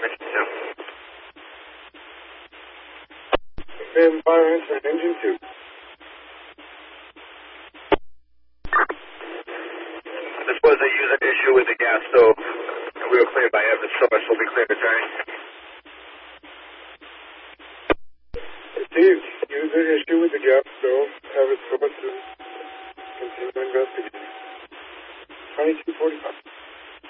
mission 2. Confirm fire answer in engine 2. This was a user issue with the gas stove. We were cleared by Evans Source. We'll be cleared to turn. Received. User